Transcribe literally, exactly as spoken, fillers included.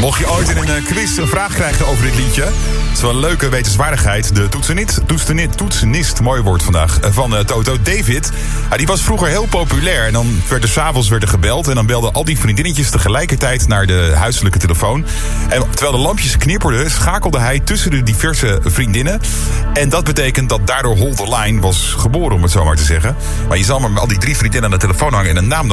Mocht je ooit in een uh, quiz een vraag krijgen over dit liedje... het is wel een leuke wetenswaardigheid. De toetsenist, toetsenist, toetsenist mooi woord vandaag, van uh, Toto, David... Uh, die was vroeger heel populair. En dan werd er 's avonds werd er gebeld... en dan belden al die vriendinnetjes tegelijkertijd naar de huiselijke telefoon. En terwijl de lampjes knipperden, schakelde hij tussen de diverse vriendinnen. En dat betekent dat daardoor Hold the Line was geboren, om het zo maar te zeggen. Maar je zal maar al die drie vriendinnen aan de telefoon hangen... en een naam